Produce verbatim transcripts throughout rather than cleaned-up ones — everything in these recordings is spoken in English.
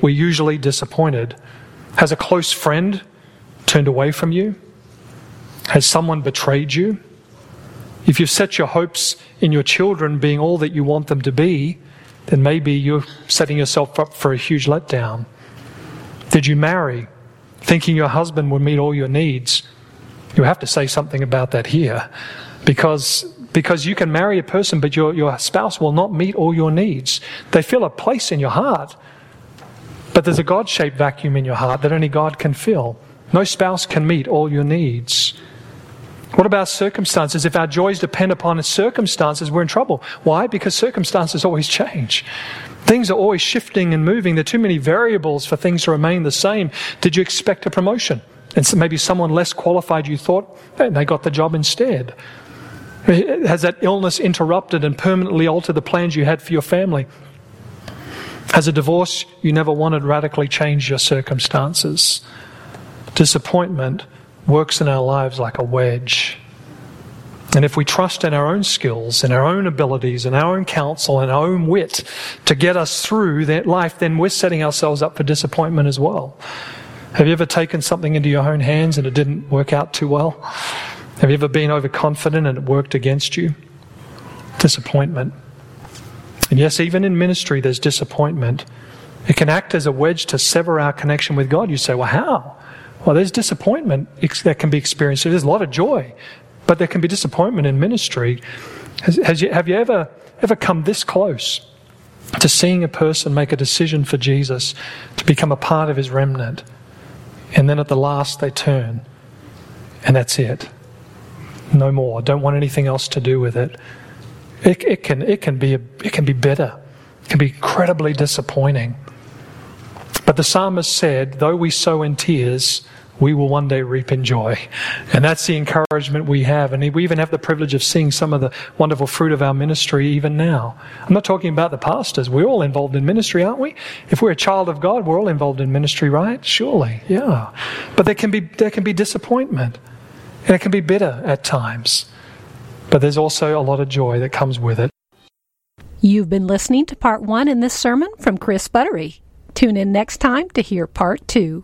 we're usually disappointed. Has a close friend turned away from you? Has someone betrayed you? If you've set your hopes in your children being all that you want them to be, then maybe you're setting yourself up for a huge letdown. Did you marry thinking your husband would meet all your needs? You have to say something about that here, because because you can marry a person, but your, your spouse will not meet all your needs. They fill a place in your heart, but there's a God-shaped vacuum in your heart that only God can fill. No spouse can meet all your needs. What about circumstances? If our joys depend upon circumstances, we're in trouble. Why? Because circumstances always change. Things are always shifting and moving. There are too many variables for things to remain the same. Did you expect a promotion? And so maybe someone less qualified you thought, hey, they got the job instead. Has that illness interrupted and permanently altered the plans you had for your family? Has a divorce you never wanted radically changed your circumstances? Disappointment works in our lives like a wedge. And if we trust in our own skills, in our own abilities, in our own counsel, and our own wit to get us through that life, then we're setting ourselves up for disappointment as well. Have you ever taken something into your own hands and it didn't work out too well? Have you ever been overconfident and it worked against you? Disappointment. And yes, even in ministry, there's disappointment. It can act as a wedge to sever our connection with God. You say, well, how? Well, there's disappointment that can be experienced. There's a lot of joy, but there can be disappointment in ministry. Has, has you, have you ever ever come this close to seeing a person make a decision for Jesus, to become a part of his remnant, and then at the last they turn, and that's it? No more. Don't want anything else to do with it. It, it can it can be a, it can be bitter. It can be incredibly disappointing. But the psalmist said, though we sow in tears, we will one day reap in joy. And that's the encouragement we have. And we even have the privilege of seeing some of the wonderful fruit of our ministry even now. I'm not talking about the pastors. We're all involved in ministry, aren't we? If we're a child of God, we're all involved in ministry, right? Surely, yeah. But there can be there can be disappointment. And it can be bitter at times. But there's also a lot of joy that comes with it. You've been listening to part one in this sermon from Chris Buttery. Tune in next time to hear part two.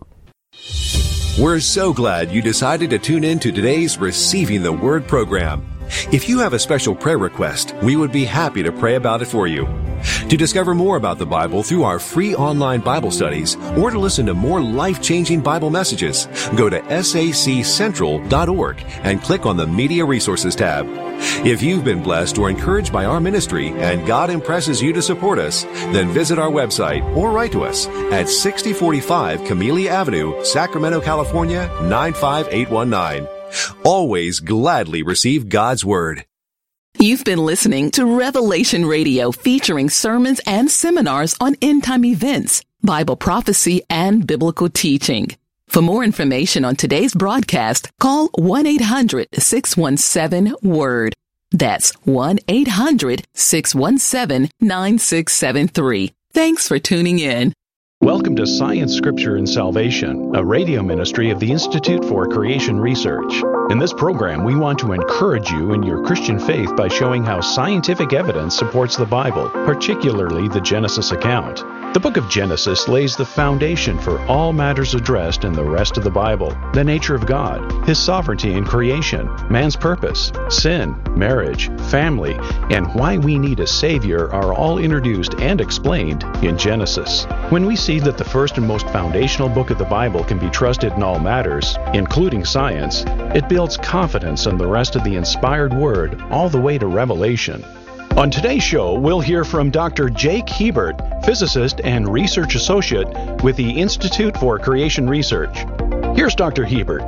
We're so glad you decided to tune in to today's Receiving the Word program. If you have a special prayer request, we would be happy to pray about it for you. To discover more about the Bible through our free online Bible studies, or to listen to more life-changing Bible messages, go to S A C central dot org and click on the Media Resources tab. If you've been blessed or encouraged by our ministry and God impresses you to support us, then visit our website or write to us at sixty forty-five Camellia Avenue, Sacramento, California, nine five eight one nine. Always gladly receive God's Word. You've been listening to Revelation Radio, featuring sermons and seminars on end-time events, Bible prophecy, and biblical teaching. For more information on today's broadcast, call one eight hundred six one seven WORD. That's one eight hundred six one seven nine six seven three. Thanks for tuning in. Welcome to Science, Scripture, and Salvation, a radio ministry of the Institute for Creation Research. In this program, we want to encourage you in your Christian faith by showing how scientific evidence supports the Bible, particularly the Genesis account. The book of Genesis lays the foundation for all matters addressed in the rest of the Bible: the nature of God, His sovereignty in creation, man's purpose, sin, marriage, family, and why we need a Savior are all introduced and explained in Genesis. When we see that the first and most foundational book of the Bible can be trusted in all matters, including science, it builds confidence in the rest of the inspired Word all the way to Revelation. On today's show, we'll hear from Doctor Jake Hebert, physicist and research associate with the Institute for Creation Research. Here's Doctor Hebert.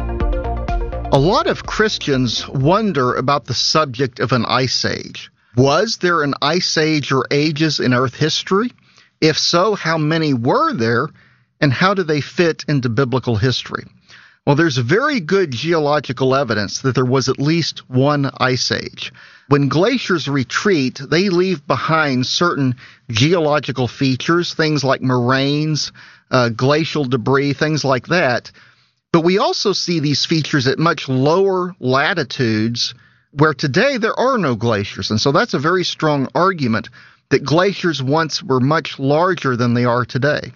A lot of Christians wonder about the subject of an ice age. Was there an ice age or ages in Earth history? If so, how many were there, and how do they fit into biblical history? Well, there's very good geological evidence that there was at least one ice age. When glaciers retreat, they leave behind certain geological features, things like moraines, uh, glacial debris, things like that. But we also see these features at much lower latitudes where today there are no glaciers. And so that's a very strong argument that glaciers once were much larger than they are today.